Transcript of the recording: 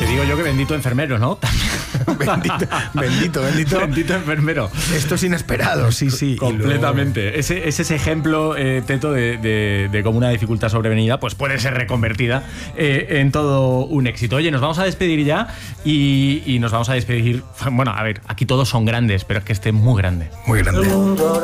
digo yo que bendito enfermero, ¿no? Bendito. Bendito enfermero. Esto es inesperado, sí. Completamente. Ese es ese ejemplo, Teto, de cómo una dificultad sobrevenida pues puede ser reconvertida en todo un éxito. Oye, nos vamos a despedir ya y nos vamos a despedir. Bueno, a ver, aquí todos son grandes, pero es que este es muy grande. Muy grande.